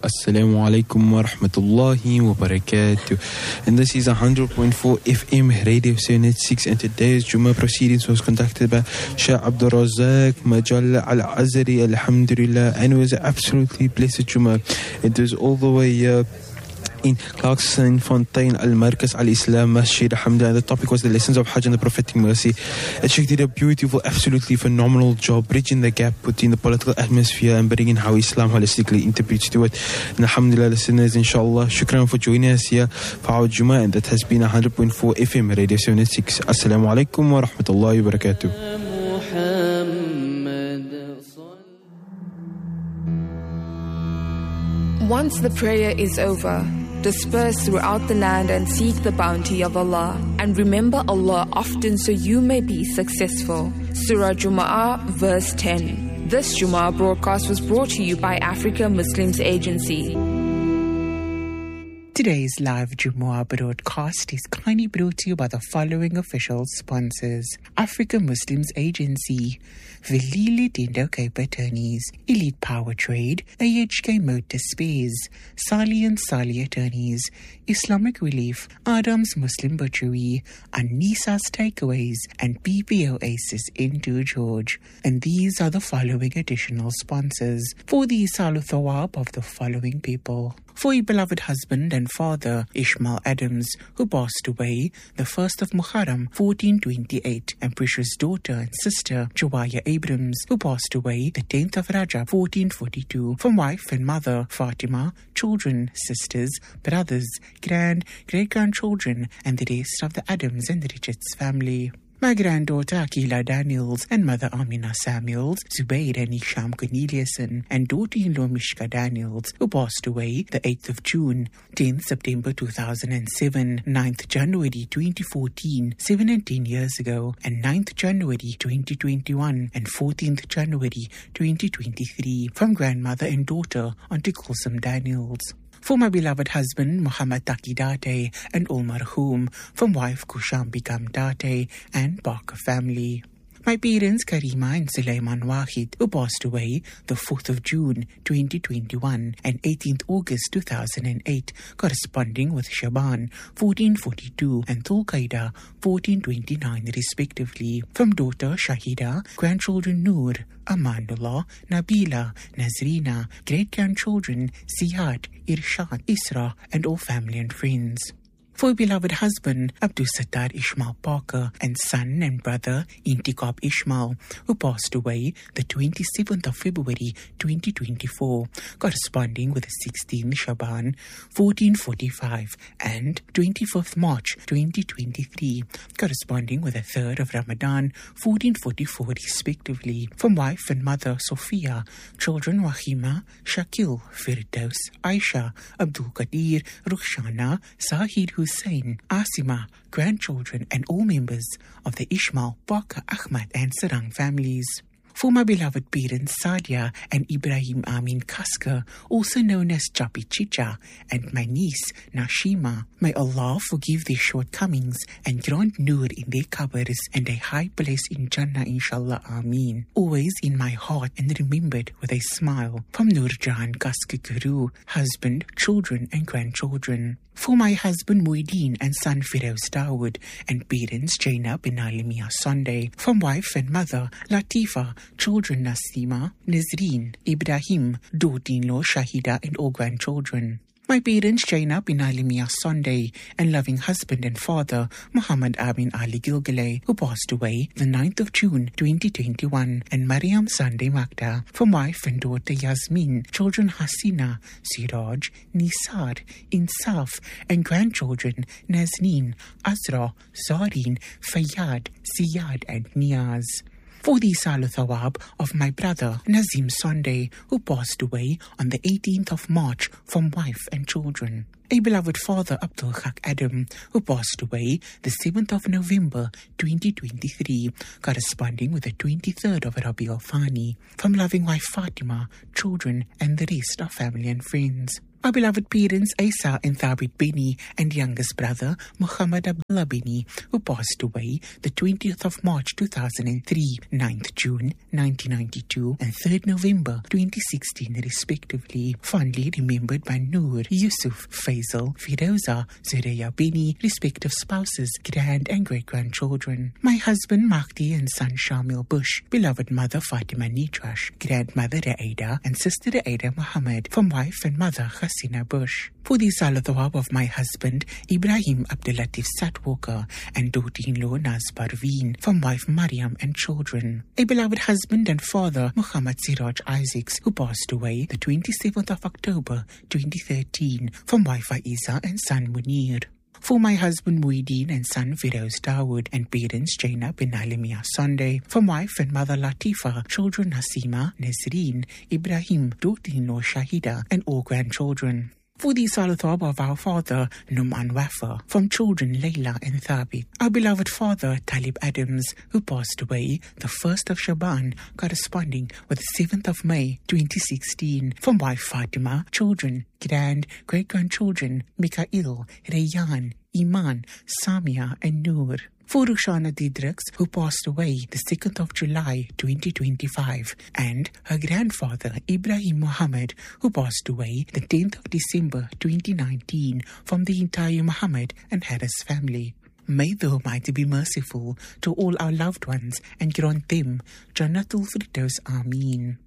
Assalamu alaikum wa rahmatullahi wa barakatuh. And this is 100.4 FM Radio 786, and today's Jummah proceedings was conducted by Sheikh Abdul Razak Majalla Al-Azari, alhamdulillah, and it was an absolutely blessed Jummah. It was all the way in Clarkson Fontaine Al-Markaz Al-Islam Masjid, alhamdulillah. The topic was the lessons of Hajj and the prophetic mercy. And Sheikh did a beautiful, absolutely phenomenal job bridging the gap between the political atmosphere and bringing how Islam holistically interprets to it. And alhamdulillah, listeners, inshallah, shukran for joining us here for our Jummah, and that has been 100.4 FM Radio 76. Assalamu alaikum wa rahmatullahi wa barakatuh. Once the prayer is over, disperse throughout the land and seek the bounty of Allah, and remember Allah often so you may be successful. Surah Jumu'ah, verse 10. This Jumu'ah broadcast was brought to you by Africa Muslims Agency. Today's live Jumu'ah broadcast is kindly brought to you by the following official sponsors: Africa Muslims Agency, Velile Dindo Cape Attorneys, Elite Power Trade, AHK Motor Spares, Sali and Sali Attorneys, Islamic Relief, Adam's Muslim Butchery, Anisa's Takeaways, and BPO Aces into George. And these are the following additional sponsors for the Isalu Thawab of the following people: for your beloved husband and father, Ishmael Adams, who passed away the 1st of Muharram, 1428, and precious daughter and sister, Jawaya Abrams, who passed away the 10th of Rajab, 1442, from wife and mother, Fatima, children, sisters, brothers, great-grandchildren, and the rest of the Adams and Richards family. My granddaughter Akila Daniels and mother Amina Samuels, Zubair and Isham Corneliuson, and daughter-in-law Mishka Daniels, who passed away the 8th of June, 10th September 2007, 9th January 2014, 7 and 10 years ago, and 9th January 2021, and 14th January 2023, from grandmother and daughter Auntie Kulsum Daniels. For my beloved husband, Muhammad Taki Date, and all marhum, from wife Kusham Bikam Date, and Barker family. My parents, Karima and Sulaiman Wahid, who passed away the 4th of June 2021 and 18th August 2008, corresponding with Shaban 1442 and Dhul-Qaeda 1429 respectively. From daughter Shahida, grandchildren Noor, Amanullah, Nabila, Nazrina, great-grandchildren Ziyad, Irshad, Isra, and all family and friends. For beloved husband, Abdul Sattar Ishmael Parker, and son and brother, Intikab Ishmael, who passed away the 27th of February 2024, corresponding with the 16th Shaban 1445 and 25th March 2023, corresponding with the 3rd of Ramadan 1444 respectively. From wife and mother, Sophia, children Wahima, Shakil, Firdaus, Aisha, Abdul Qadir, Rukhshana, Zahid Hussain, Asima, grandchildren, and all members of the Ishmael, Parker, Ahmad, and Sarang families. For my beloved parents, Sadia and Ibrahim Amin Kaska, also known as Chapi Chicha, and my niece, Nashima, may Allah forgive their shortcomings and grant nur in their qabrs and a high place in Jannah, inshallah, Ameen. Always in my heart and remembered with a smile. From Nurjan Kaska Guru, husband, children, and grandchildren. For my husband Muideen and son Firoz Dawood, and parents Jainab and Alimia Sunday. From wife and mother Latifa, children Nasima, Nazreen, Ibrahim, daughter-in-law Shahida, and all grandchildren. My parents Jainab bin Alimia Sunday, and loving husband and father Muhammad Amin Ali Gilgale, who passed away the 9th of June 2021, and Mariam Sunday Magda. From wife and daughter Yasmin, children Hasina, Siraj, Nisar, Insaf, and grandchildren Nazneen, Azra, Zareen, Fayyad, Ziyad, and Niaz. For the Salu Thawab of my brother Nazim Sunday, who passed away on the 18th of March, from wife and children. A beloved father Abdul Haq Adam, who passed away the 7th of November 2023, corresponding with the 23rd of Rabi al Thani. From loving wife Fatima, children, and the rest of family and friends. Our beloved parents Isa and Thabit Bini and youngest brother Muhammad Abdullah Bini, who passed away the 20th of March 2003, 9th June 1992 and 3rd November 2016 respectively, fondly remembered by Noor, Yusuf, Faisal, Firoza, Zureya Bini, respective spouses, grand and great-grandchildren. My husband Mahdi and son Shamil Bush, beloved mother Fatima Nitrash, grandmother Aida and sister Aida Muhammad, from wife and mother Hasina Bush. For the Salah Thawab of my husband Ibrahim Abdulatif Satwalker and daughter-in-law Naz Parveen, from wife Mariam and children. A beloved husband and father Muhammad Siraj Isaacs, who passed away the 27th of October 2013, from wife Aiza and son Munir. For my husband Muhyiddin and son Firoz Dawood and parents Jaina bin Alimia Sunday, from wife and mother Latifa, children Hasima, Nesreen, Ibrahim, daughter-in-law Shahida and all grandchildren. For the Salah Thawab of our father Numan Wafa, from children Layla and Thabit. Our beloved father Talib Adams, who passed away the 1st of Shaban, corresponding with the 7th of May 2016, from wife Fatima, children, grand, great-grandchildren Mikael, Rayyan, Iman, Samia and Noor. For Rushana Didrix, who passed away the 2nd of July 2025, and her grandfather Ibrahim Muhammad, who passed away the 10th of December 2019, from the entire Muhammad and Harris family. May the Almighty be merciful to all our loved ones and grant them Jannatul Firdaus. Ameen.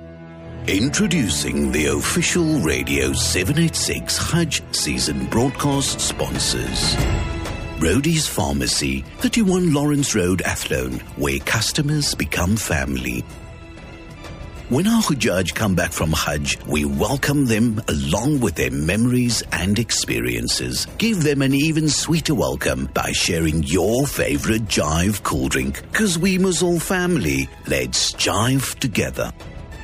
Introducing the official Radio 786 Hajj season broadcast sponsors. Rhodey's Pharmacy, 31 Lawrence Road, Athlone, where customers become family. When our Hujjaj come back from Hajj, we welcome them along with their memories and experiences. Give them an even sweeter welcome by sharing your favorite Jive cool drink. 'Cause we must all family. Let's jive together.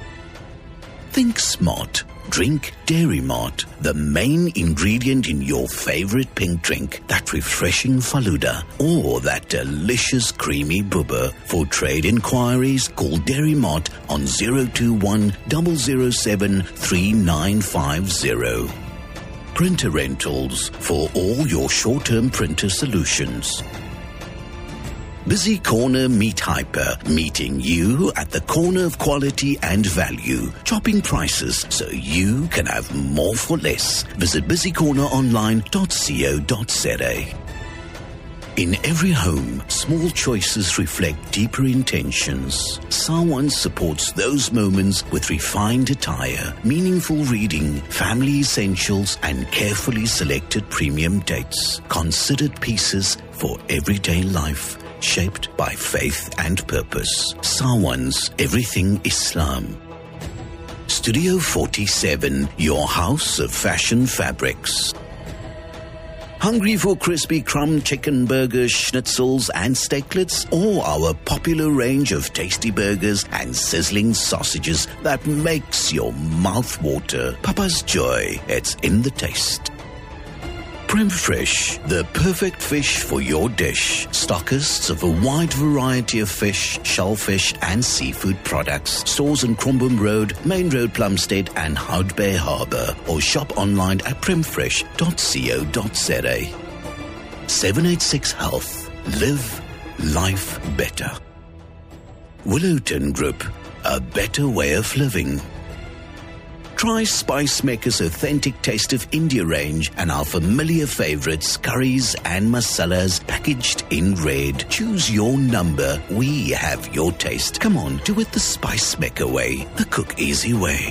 Think smart. Drink Dairy Mart, the main ingredient in your favorite pink drink, that refreshing Faluda or that delicious creamy bubba. For trade inquiries, call Dairy Mart on 021 007 3950. Printer Rentals, for all your short-term printer solutions. Busy Corner Meat Hyper, meeting you at the corner of quality and value. Chopping prices so you can have more for less. Visit busycorneronline.co.za. In every home, small choices reflect deeper intentions. Sawan supports those moments with refined attire, meaningful reading, family essentials, and carefully selected premium dates. Considered pieces for everyday life. Shaped by faith and purpose. Sawan's Everything Islam. Studio 47, your house of fashion fabrics. Hungry for crispy crumb chicken burgers, schnitzels and steaklets, or our popular range of tasty burgers and sizzling sausages that makes your mouth water? Papa's Joy, it's in the taste. Prem Fresh, the perfect fish for your dish. Stockists of a wide variety of fish, shellfish and seafood products. Stores on Crumbum Road, Main Road, Plumstead and Hout Bay Harbour. Or shop online at premfresh.co.za. 786 Health. Live life better. Willowton Group, a better way of living. Try Spice Maker's authentic Taste of India range and our familiar favorites, curries and masalas packaged in red. Choose your number. We have your taste. Come on, do it the Spice Maker way, the cook easy way.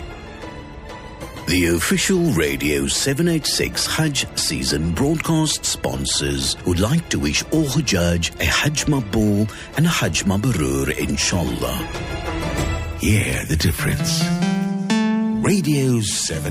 The official Radio 786 Hajj season broadcast sponsors would like to wish all Hujjaj a Hajj Maqbool and a Hajj Mabrur, inshallah. Hear the difference. Radio 7